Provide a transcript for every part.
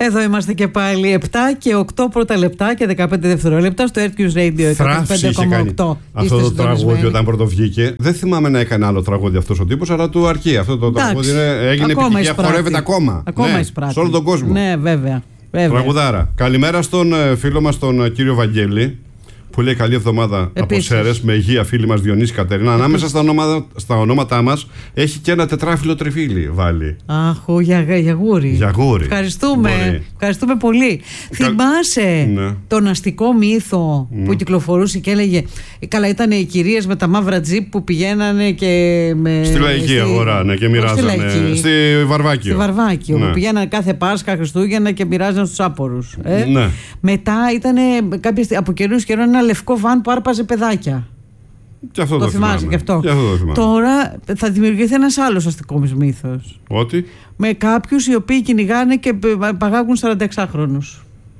Εδώ είμαστε και πάλι 7 και 8 πρώτα λεπτά και 15 δευτερόλεπτα στο RTUS Radio 105,8. Αυτό το τραγούδι όταν πρώτο βγήκε. Δεν θυμάμαι να έκανε άλλο τραγούδι αυτός ο τύπος, αλλά του αρκεί. Αυτό το τραγούδι έγινε επιτυχία, χορεύεται ακόμα. Ακόμα εισπράττει. Σε όλο τον κόσμο. Ναι, βέβαια. Τραγουδάρα. Καλημέρα στον φίλο μας τον κύριο Βαγγέλη, που λέει καλή εβδομάδα από Σέρρες, με υγεία φίλη μας Διονύση Κατερίνα. Ανάμεσα στα ονόματά μας έχει και ένα τετράφυλλο τριφύλι βάλει. Αχ, γιαγούρι. Ευχαριστούμε πολύ. Θυμάσαι τον αστικό μύθο που κυκλοφορούσε και έλεγε καλά, ήταν οι κυρίες με τα μαύρα τζιπ που πηγαίνανε και στη λαϊκή αγορά και μοιράζανε. Στη Βαρβάκιο. Που πηγαίνανε κάθε Πάσχα, Χριστούγεννα και μοιράζανε στους άπορους. Μετά ήταν από καιρούς καιρό ένα λευκό βαν που άρπαζε παιδάκια. Και αυτό το θυμάσαι και αυτό. Τώρα θα δημιουργηθεί ένας άλλος αστικός μύθος. Ότι? Με κάποιους οι οποίοι κυνηγάνε και παγάγουν 46χρονους.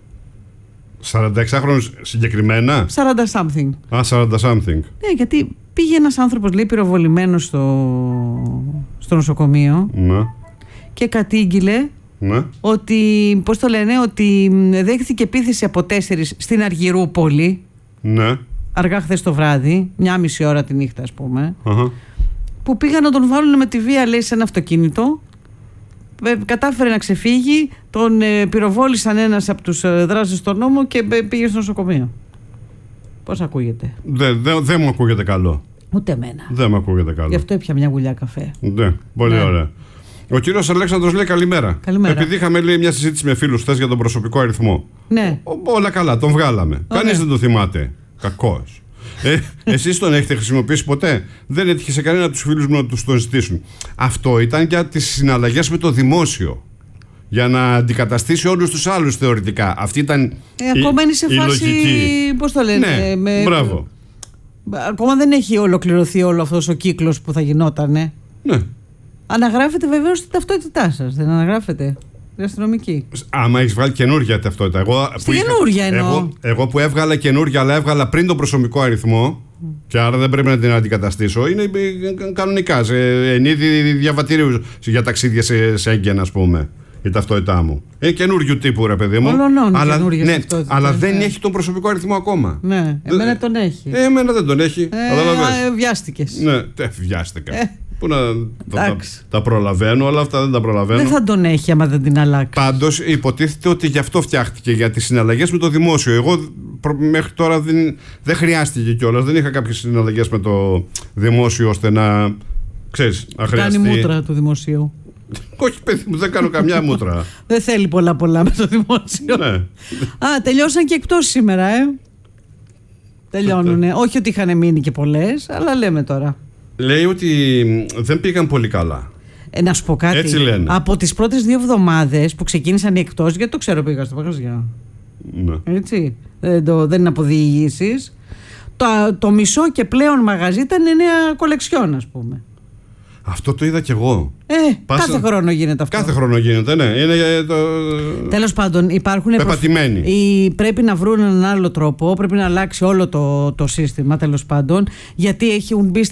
46χρονους συγκεκριμένα? 40 something. 40 something. Ναι, γιατί πήγε ένας άνθρωπος, λέει, πυροβολημένος στο νοσοκομείο. Ναι. Και κατήγγειλε ότι, πώς το λένε, ότι δέχθηκε επίθεση από 4 στην Αργυρούπολη. Ναι. Αργά χθες το βράδυ, 1,5 ώρα τη νύχτα, ας πούμε. Που πήγαν να τον βάλουν με τη βία, λέει, σε ένα αυτοκίνητο. Κατάφερε να ξεφύγει, τον πυροβόλησαν ένας από τους δράστες στον νόμο και πήγε στο νοσοκομείο. Πώς ακούγεται? Δεν μου ακούγεται καλό. Ούτε εμένα. Δεν μου ακούγεται καλό. Γι' αυτό έπια μια γουλιά καφέ. Ναι, πολύ ωραία. Ο κύριος Αλέξανδρος λέει καλημέρα. Επειδή είχαμε, λέει, μια συζήτηση με φίλους χθες για τον προσωπικό αριθμό. Ναι. Όλα καλά, τον βγάλαμε. Κανείς δεν το θυμάται. Κακός. Εσείς τον έχετε χρησιμοποιήσει ποτέ? Δεν έτυχε σε κανένα από τους φίλους μου να τους τον ζητήσουν. Αυτό ήταν για τις συναλλαγές με το δημόσιο. Για να αντικαταστήσει όλους τους άλλους θεωρητικά. Αυτή ήταν ακόμα είναι σε φάση, πώς το λένε? Ναι, μπράβο. Ακόμα δεν έχει ολοκληρωθεί όλο αυτός ο κύκλος που θα γινότανε. Ναι. Αναγράφεται βεβαίως την ταυτότητά σας, δεν αναγράφεται? Η αστυνομική. Άμα έχεις βγάλει καινούργια ταυτότητα. Καινούργια εννοώ. Εγώ που έβγαλα καινούργια, αλλά έβγαλα πριν τον προσωπικό αριθμό, και άρα δεν πρέπει να την αντικαταστήσω, είναι κανονικά σε εν είδη διαβατηρίου για ταξίδια σε Σέγγεν, ας πούμε, η ταυτότητά μου. Είναι καινούργιου τύπου, ρε παιδί μου. Αλλά δεν έχει τον προσωπικό αριθμό ακόμα. Ναι, εμένα τον έχει. Εμένα δεν τον έχει. Βιάστηκες. Ναι, βιάστηκα. Που να τα προλαβαίνω, αλλά αυτά δεν τα προλαβαίνω. Δεν θα τον έχει άμα δεν την αλλάξει. Πάντως υποτίθεται ότι γι' αυτό φτιάχτηκε, για τις συναλλαγές με το δημόσιο. Εγώ μέχρι τώρα δεν χρειάστηκε κιόλας. Δεν είχα κάποιες συναλλαγές με το δημόσιο ώστε να, ξέρεις, να χρειαστεί. Κάνει μούτρα του δημοσίου. Όχι, παιδί μου, δεν κάνω καμιά μούτρα. Δεν θέλει πολλά με το δημόσιο. Ναι. Τελειώσαν και εκτός σήμερα, Τελειώνουνε. Όχι ότι είχαν μείνει και πολλές, αλλά λέμε τώρα. Λέει ότι δεν πήγαν πολύ καλά. Να σου πω κάτι. Έτσι λένε. Από τις πρώτες 2 εβδομάδες που ξεκίνησαν οι εκτός, γιατί το ξέρω, πήγα στο μαγαζιά. Ναι. Έτσι. Δεν είναι από διηγήσεις. Το μισό και πλέον μαγαζί ήταν νέα κολεξιόν, ας πούμε. Αυτό το είδα κι εγώ. Κάθε χρόνο γίνεται αυτό. Κάθε χρόνο γίνεται, ναι. Τέλος πάντων, υπάρχουν. Πεπατημένοι. Πρέπει να βρουν έναν άλλο τρόπο, πρέπει να αλλάξει όλο το σύστημα, τέλος πάντων, γιατί έχουν μπει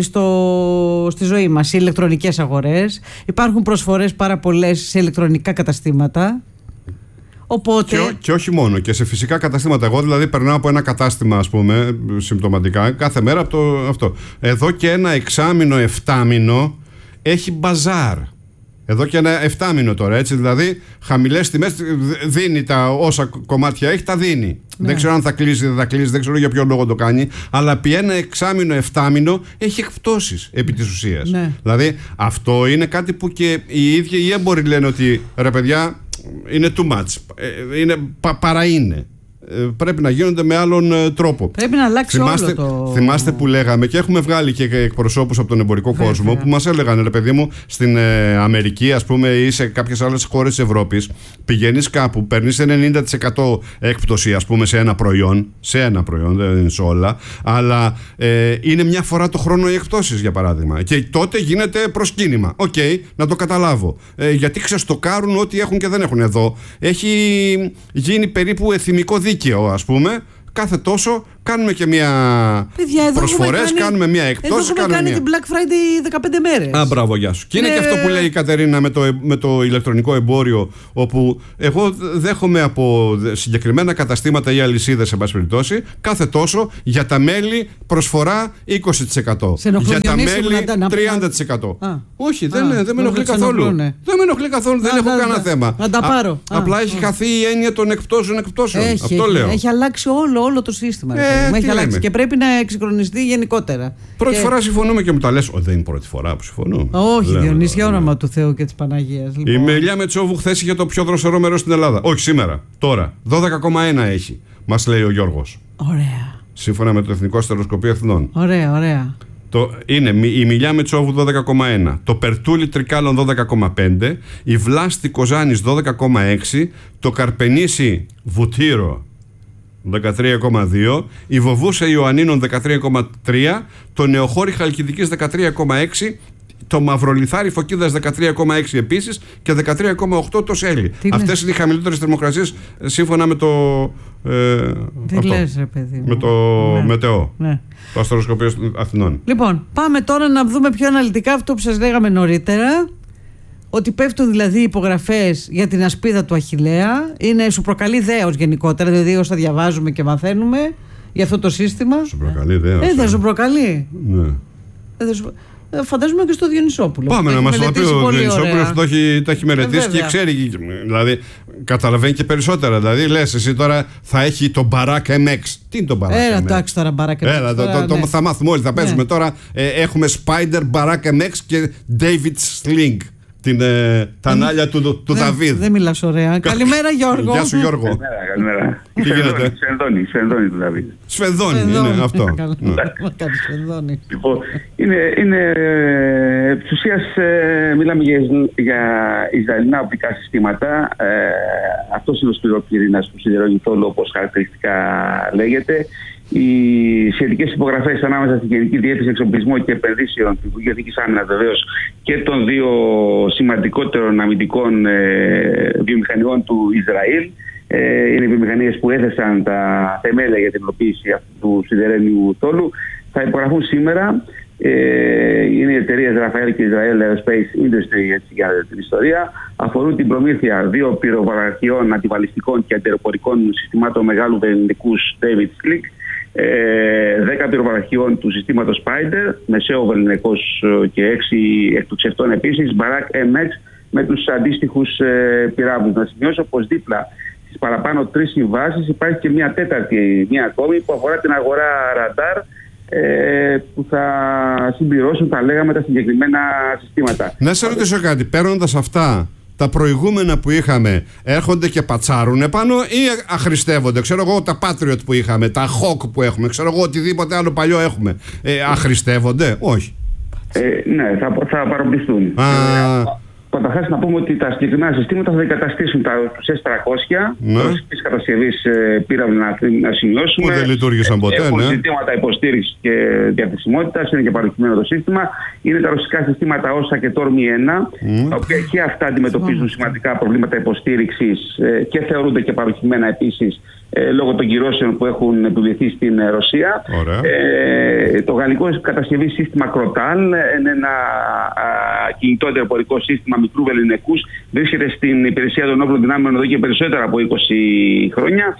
στη ζωή μας οι ηλεκτρονικές αγορές. Υπάρχουν προσφορές πάρα πολλές σε ηλεκτρονικά καταστήματα. Οπότε... Και όχι μόνο, και σε φυσικά καταστήματα. Εγώ δηλαδή περνάω από ένα κατάστημα, ας πούμε, συμπτωματικά, κάθε μέρα από αυτό. Εδώ και ένα 6μήνο, 7μήνο έχει μπαζάρ. Εδώ και ένα 7μήνο τώρα, έτσι, δηλαδή χαμηλές τιμές, δίνει όσα κομμάτια έχει, τα δίνει. Ναι. Δεν ξέρω αν θα κλείσει, δεν θα κλείσει, δεν ξέρω για ποιο λόγο το κάνει, αλλά επί ένα 6μήνο, 7μήνο έχει εκπτώσεις επί της ουσίας. Ναι. Δηλαδή αυτό είναι κάτι που και οι ίδιοι οι έμποροι λένε ότι ρε παιδιά, είναι too much. Παρά είναι. Πρέπει να γίνονται με άλλον τρόπο. Πρέπει να αλλάξει όλο το... Θυμάστε που λέγαμε, και έχουμε βγάλει και εκπροσώπους από τον εμπορικό κόσμο που μας έλεγαν, ρε παιδί μου, στην Αμερική, ας πούμε, ή σε κάποιες άλλες χώρες της Ευρώπης, πηγαίνεις κάπου, παίρνεις 90% έκπτωση, ας πούμε, σε ένα προϊόν, δεν είναι σε όλα, αλλά είναι μια φορά το χρόνο οι εκπτώσεις, για παράδειγμα. Και τότε γίνεται προσκύνημα. Οκ, να το καταλάβω. Γιατί ξεστοκάρουν ό,τι έχουν και δεν έχουν εδώ. Έχει γίνει περίπου εθιμικό δίκαιο, ας πούμε, κάθε τόσο Κάνουμε και μια προσφορές, κάνουμε μια εκτός. Έχουμε κάνει την Black Friday 15 μέρες. Μπράβο, γεια σου. Και είναι και αυτό που λέει η Κατερίνα με το ηλεκτρονικό εμπόριο, όπου εγώ δέχομαι από συγκεκριμένα καταστήματα ή αλυσίδες, σε πάση περιπτώσει, κάθε τόσο για τα μέλη προσφορά 20%. Για τα μέλη 30%. Όχι, δεν με ενοχλεί καθόλου. Δεν με ενοχλεί καθόλου, δεν έχω κανένα θέμα. Να τα πάρω. Απλά έχει χαθεί η έννοια των εκπτώσεων. Αυτό λέω. Έχει αλλάξει όλο το σύστημα. Έχει αλλάξει και πρέπει να εξυγχρονιστεί γενικότερα. Πρώτη φορά συμφωνούμε και μου τα λες. Δεν είναι πρώτη φορά που συμφωνώ. Όχι, Διονύση, για όνομα του Θεού και της Παναγίας. Η Μελιά Μετσόβου χθες είχε το πιο δροσερό μέρος στην Ελλάδα. Όχι σήμερα, τώρα. 12,1 έχει, μας λέει ο Γιώργος. Ωραία. Σύμφωνα με το Εθνικό Στερεοσκοπείο Αθηνών. Ωραία. Είναι η Μιλιά Μετσόβου 12,1, το Περτούλι Τρικάλων 12,5, η Βλάστη Κοζάνης 12,6, το Καρπενήσι Βουτύρο 13,2, η Βοβούσα Ιωαννίνων 13,3, το Νεοχώρι Χαλκιδικής 13,6, το Μαυρολιθάρι Φωκίδας 13,6 επίσης και 13,8 το Σέλι. Αυτές είναι οι χαμηλότερες θερμοκρασίες σύμφωνα με το με το Μετεό, το Αστροσκοπείο Αθηνών. Λοιπόν, πάμε τώρα να δούμε πιο αναλυτικά αυτό που σας λέγαμε νωρίτερα, ότι πέφτουν δηλαδή υπογραφές για την ασπίδα του Αχιλλέα. Σου προκαλεί δέος γενικότερα, δηλαδή όσα διαβάζουμε και μαθαίνουμε για αυτό το σύστημα. Σου προκαλεί δέος. Δεν σου προκαλεί. Ναι. Φαντάζομαι και στο Διονυσόπουλο. Πάμε να μας το πει ο Διονυσόπουλος, τα έχει μελετήσει και ξέρει. Δηλαδή, καταλαβαίνει και περισσότερα. Δηλαδή, λες εσύ τώρα θα έχει το Barack MX. Τι είναι το Barack MX? Εντάξει τώρα, Barack MX. Θα μάθουμε όλοι, θα παίζουμε τώρα. Έχουμε Spider, Barack MX και David Sling. Τα νάλια του Δαβίδ. Δεν μιλάς ωραία. Καλημέρα, Γιώργο. Γεια σου, Γιώργο. Καλημέρα. Τι γίνεται? Σφενδόνη του Δαβίδ. Σφενδόνη είναι αυτό. Λοιπόν, είναι επί ουσίας μιλάμε για Ισραηλινά οπτικά συστήματα. Αυτός είναι ο σκληροπυρήνας του σιδηρόγειου θόλου, όπως χαρακτηριστικά λέγεται. Οι σχετικές υπογραφές ανάμεσα στην Γενική Διεύθυνση Εξοπλισμού και Επενδύσεων του Υπουργείου Εθνικής Άμυνας, βεβαίως, και των δύο σημαντικότερων αμυντικών βιομηχανιών του Ισραήλ. Είναι οι βιομηχανίες που έθεσαν τα θεμέλια για την υλοποίηση αυτού του σιδερένιου θόλου. Θα υπογραφούν σήμερα. Είναι οι εταιρείες Rafael και Israel Aerospace Industry, έτσι για την ιστορία. Αφορούν την προμήθεια 2 πυροβαραχιών αντιβαλιστικών και αντιεροπορικών συστημάτων μεγάλου βεληνικούς David Slick, 10 πυροβαραχιών του συστήματος Spider, μεσαίο βεληνικός και 6 εκτοξευτών επίσης, Barack MX με τους αντίστοιχους πυράβλους. Να σημειώσω πως δίπλα στις παραπάνω 3 συμβάσεις υπάρχει και μια τέταρτη, μια ακόμη, που αφορά την αγορά ραντάρ, που θα συμπληρώσουν, τα λέγαμε, τα συγκεκριμένα συστήματα. Να σε ρωτήσω κάτι, παίρνοντας αυτά, τα προηγούμενα που είχαμε έρχονται και πατσάρουν επάνω ή αχρηστεύονται? Ξέρω εγώ τα Patriot που είχαμε, τα Hawk που έχουμε, ξέρω εγώ οτιδήποτε άλλο παλιό έχουμε. Αχρηστεύονται? Όχι. Ναι, θα παροπλιστούν. Καταρχάς να πούμε ότι τα συγκεκριμένα συστήματα θα αντικαταστήσουν τους S300 της κατασκευής πύραυλων, να σημειώσουμε. Που δεν λειτουργήσαν ποτέ. Έχουν ζητήματα υποστήριξης και διαθεσιμότητας, είναι και παροχημένο το σύστημα. Είναι τα ρωσικά συστήματα OSA και Tormi 1, τα οποία και αυτά αντιμετωπίζουν σημαντικά προβλήματα υποστήριξης και θεωρούνται και παροχημένα επίσης λόγω των κυρώσεων που έχουν επιβληθεί στην Ρωσία. Το γαλλικό κατασκευή σύστημα Crotal είναι ένα κινητό αντιεροπορικό σύστημα μικρού βεληνικούς, βρίσκεται στην υπηρεσία των όπλων δυνάμεων εδώ και περισσότερα από 20 χρόνια.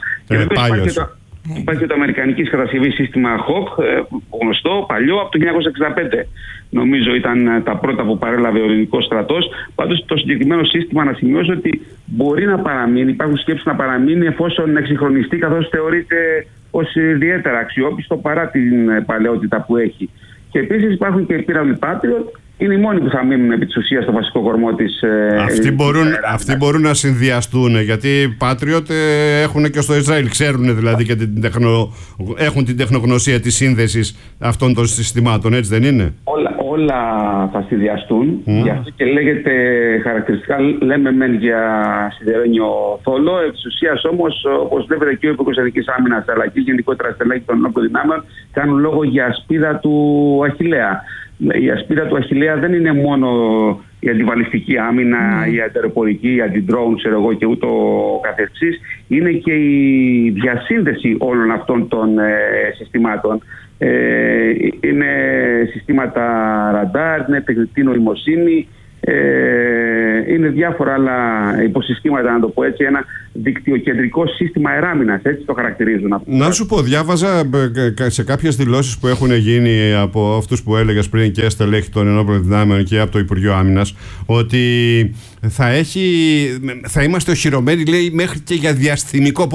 Υπάρχει το αμερικανικής κατασκευής σύστημα Hawk, γνωστό, παλιό, από το 1965. Νομίζω ήταν τα πρώτα που παρέλαβε ο ελληνικός στρατός. Πάντως το συγκεκριμένο σύστημα, να σημειώσω ότι μπορεί να παραμείνει, υπάρχουν σκέψεις να παραμείνει εφόσον εξυγχρονιστεί, καθώς θεωρείται ως ιδιαίτερα αξιόπιστο παρά την παλαιότητα που έχει. Και επίσης υπάρχουν και οι πύραυλοι Patriot. Είναι οι μόνοι που θα μείνουν επί της ουσίας στο βασικό κορμό της. Αυτοί μπορούν να συνδυαστούν, γιατί οι Patriot έχουν και στο Ισραήλ, ξέρουν δηλαδή και έχουν την τεχνογνωσία της σύνδεσης αυτών των συστημάτων, έτσι δεν είναι? Όλα θα συνδυαστούν. Γι' αυτό και λέγεται χαρακτηριστικά, λέμε μεν για σιδερένιο θόλο. Επί της ουσίας όμως, όπως βλέπετε και ο Υπουργός Εθνικής Άμυνας αλλά και γενικότερα στελέχη των όπλων δυνάμεων, κάνουν λόγο για ασπίδα του Αχιλλέα. Η ασπίδα του Αχιλλέα δεν είναι μόνο η αντιβαλιστική άμυνα, η αντιεροπορική, η αντιντρόουν, ξέρω εγώ, και ούτω καθεξής. είναι και η διασύνδεση όλων αυτών των συστημάτων. Είναι συστήματα ραντάρ, είναι τεχνητή νοημοσύνη, είναι διάφορα άλλα υποσυστήματα, να το πω έτσι, ένα δικτυοκεντρικό σύστημα αεράμινας, έτσι το χαρακτηρίζουν αυτό. Να σου πω, διάβαζα σε κάποιες δηλώσεις που έχουν γίνει από αυτούς που έλεγες πριν και στελέχη των ενόπλων δυνάμεων και από το Υπουργείο Άμυνας, ότι θα είμαστε οχυρωμένοι, λέει, μέχρι και για διαστημικό